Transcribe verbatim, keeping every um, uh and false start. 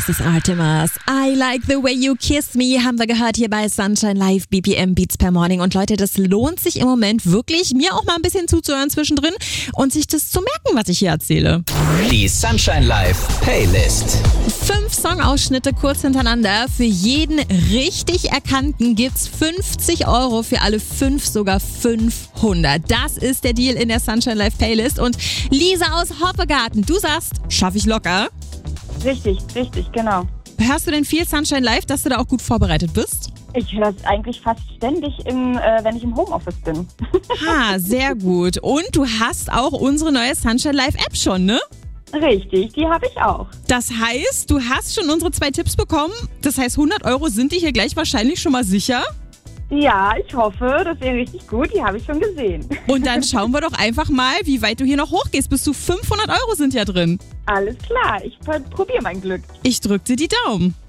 Das ist Artemis. I like the way you kiss me, haben wir gehört hier bei Sunshine Live, B P M Beats per Morning. Und Leute, das lohnt sich im Moment wirklich, mir auch mal ein bisschen zuzuhören zwischendrin und sich das zu merken, was ich hier erzähle. Die Sunshine Live Playlist. Fünf Songausschnitte kurz hintereinander. Für jeden richtig Erkannten gibt's fünfzig Euro, für alle fünf sogar fünfhundert. Das ist der Deal in der Sunshine Live Playlist. Und Lisa aus Hoppegarten, du sagst, schaffe ich locker. Richtig, richtig, genau. Hörst du denn viel Sunshine Live, dass du da auch gut vorbereitet bist? Ich höre es eigentlich fast ständig, im, äh, wenn ich im Homeoffice bin. Ha, sehr gut. Und du hast auch unsere neue Sunshine Live App schon, ne? Richtig, die habe ich auch. Das heißt, du hast schon unsere zwei Tipps bekommen. Das heißt, hundert Euro sind dir hier gleich wahrscheinlich schon mal sicher. Ja, ich hoffe, das wäre richtig gut. Die habe ich schon gesehen. Und dann schauen wir doch einfach mal, wie weit du hier noch hochgehst. Bis zu fünfhundert Euro sind ja drin. Alles klar, ich probiere mein Glück. Ich drück dir die Daumen.